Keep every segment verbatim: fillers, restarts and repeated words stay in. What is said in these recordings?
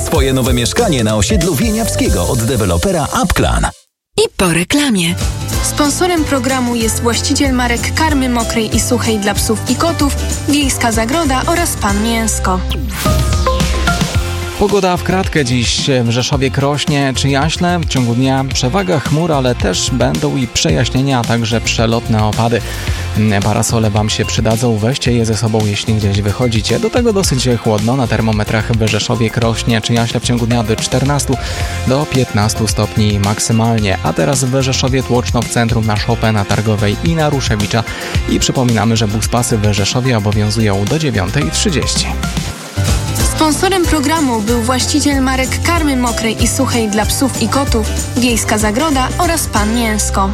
Twoje nowe mieszkanie na osiedlu Wieniawskiego od dewelopera Upclan. I po reklamie. Sponsorem programu jest właściciel marek karmy mokrej i suchej dla psów i kotów, Wiejska Zagroda oraz Pan Mięsko. Pogoda w kratkę dziś w Rzeszowie, Krośnie czy Jaśle. W ciągu dnia przewaga chmur, ale też będą i przejaśnienia, a także przelotne opady. Parasole Wam się przydadzą, weźcie je ze sobą, jeśli gdzieś wychodzicie. Do tego dosyć chłodno, na termometrach w Rzeszowie, Krośnie czy Jaśle w ciągu dnia od czternastu do piętnastu stopni maksymalnie. A teraz w Rzeszowie tłoczno w centrum na Chopina Targowej i na Ruszewicza. I przypominamy, że buspasy w Rzeszowie obowiązują do dziewiątej trzydzieści. Sponsorem programu był właściciel marek karmy mokrej i suchej dla psów i kotów, Wiejska Zagroda oraz Pan Mięsko.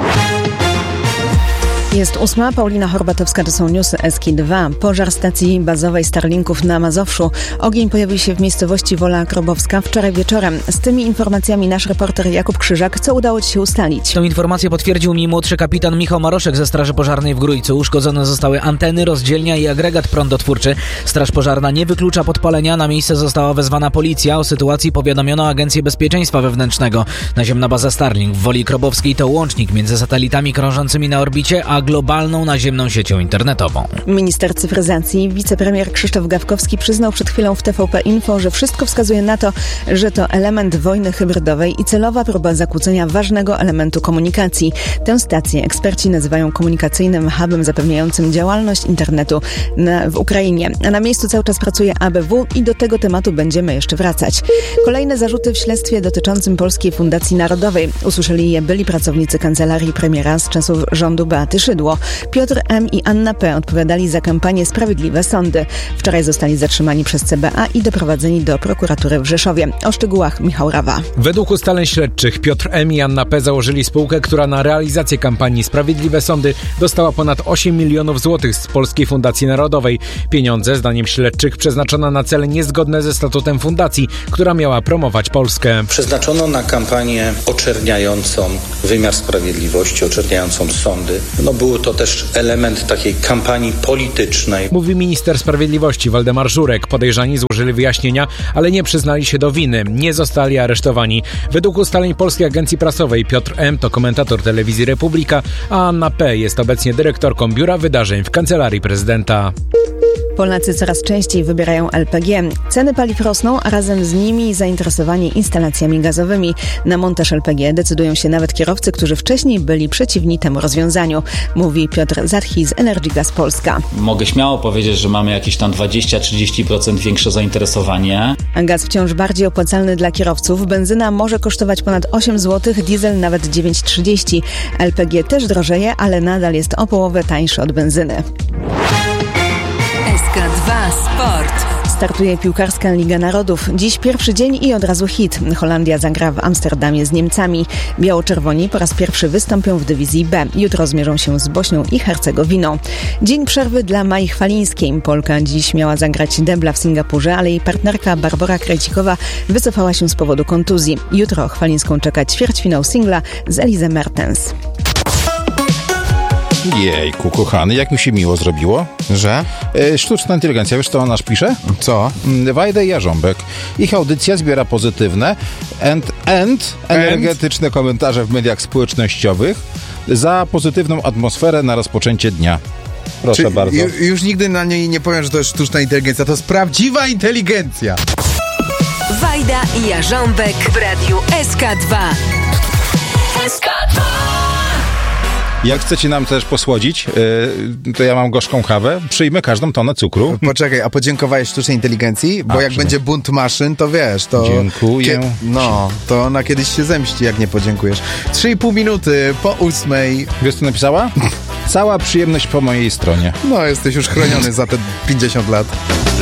Jest ósma, Paulina Horbatowska, to są newsy S K dwa. Pożar stacji bazowej Starlinków na Mazowszu. Ogień pojawił się w miejscowości Wola Krobowska wczoraj wieczorem. Z tymi informacjami nasz reporter Jakub Krzyżak. Co udało Ci się ustalić? Tą informację potwierdził mi młodszy kapitan Michał Maroszek ze Straży Pożarnej w Grójcu. Uszkodzone zostały anteny, rozdzielnia i agregat prądotwórczy. Straż Pożarna nie wyklucza podpalenia. Na miejsce została wezwana policja. O sytuacji powiadomiono Agencję Bezpieczeństwa Wewnętrznego. Naziemna baza Starlink w Woli Krobowskiej to łącznik między satelitami krążącymi na orbicie, a globalną naziemną siecią internetową. Minister cyfryzacji, wicepremier Krzysztof Gawkowski przyznał przed chwilą w T V P Info, że wszystko wskazuje na to, że to element wojny hybrydowej i celowa próba zakłócenia ważnego elementu komunikacji. Tę stację eksperci nazywają komunikacyjnym hubem zapewniającym działalność internetu na, w Ukrainie. A na miejscu cały czas pracuje A B W i do tego tematu będziemy jeszcze wracać. Kolejne zarzuty w śledztwie dotyczącym Polskiej Fundacji Narodowej. Usłyszeli je byli pracownicy kancelarii premiera z czasów rządu Beaty Szydło. Piotr M. i Anna P. odpowiadali za kampanię Sprawiedliwe Sądy. Wczoraj zostali zatrzymani przez C B A i doprowadzeni do prokuratury w Rzeszowie. O szczegółach Michał Rawa. Według ustaleń śledczych Piotr M. i Anna P. założyli spółkę, która na realizację kampanii Sprawiedliwe Sądy dostała ponad osiem milionów złotych z Polskiej Fundacji Narodowej. Pieniądze, zdaniem śledczych, przeznaczono na cele niezgodne ze statutem fundacji, która miała promować Polskę. Przeznaczono na kampanię oczerniającą wymiar sprawiedliwości, oczerniającą sądy. No był to też element takiej kampanii politycznej. Mówi minister sprawiedliwości Waldemar Żurek. Podejrzani złożyli wyjaśnienia, ale nie przyznali się do winy. Nie zostali aresztowani. Według ustaleń Polskiej Agencji Prasowej Piotr M. to komentator telewizji Republika, a Anna P. jest obecnie dyrektorką Biura Wydarzeń w Kancelarii Prezydenta. Polacy coraz częściej wybierają L P G. Ceny paliw rosną, a razem z nimi zainteresowanie instalacjami gazowymi. Na montaż L P G decydują się nawet kierowcy, którzy wcześniej byli przeciwni temu rozwiązaniu, mówi Piotr Zatchi z Energy Gas Polska. Mogę śmiało powiedzieć, że mamy jakieś tam dwadzieścia do trzydziestu procent większe zainteresowanie. A gaz wciąż bardziej opłacalny dla kierowców. Benzyna może kosztować ponad osiem złotych, diesel nawet dziewięć trzydzieści. L P G też drożeje, ale nadal jest o połowę tańszy od benzyny. S K dwa Sport. Startuje piłkarska Liga Narodów. Dziś pierwszy dzień i od razu hit. Holandia zagra w Amsterdamie z Niemcami. Biało-czerwoni po raz pierwszy wystąpią w dywizji B. Jutro zmierzą się z Bośnią i Hercegowiną. Dzień przerwy dla Mai Chwalińskiej. Polka dziś miała zagrać debla w Singapurze, ale jej partnerka Barbora Krejcikowa wycofała się z powodu kontuzji. Jutro Chwalińską czeka ćwierćfinał singla z Elizę Mertens. Jejku, kochany, jak mi się miło zrobiło. Że? E, sztuczna inteligencja, wiesz co on nasz pisze? Co? Wajda i Jarząbek. Ich audycja zbiera pozytywne and, and energetyczne and? komentarze w mediach społecznościowych za pozytywną atmosferę na rozpoczęcie dnia. Proszę Czy bardzo. Ju, już nigdy na niej nie powiem, że to jest sztuczna inteligencja. To jest prawdziwa inteligencja. Wajda i Jarząbek w radiu S K dwa. S K dwa. Jak chcecie nam też posłodzić, yy, to ja mam gorzką kawę. Przyjmę każdą tonę cukru. Poczekaj, a podziękowałeś sztucznej inteligencji? Bo a, jak przy... będzie bunt maszyn, to wiesz, to... Dziękuję. Kie... No, to ona kiedyś się zemści, jak nie podziękujesz. Trzy i pół minuty po ósmej. Wiesz, co napisała? Cała przyjemność po mojej stronie. No, jesteś już chroniony za te pięćdziesiąt lat.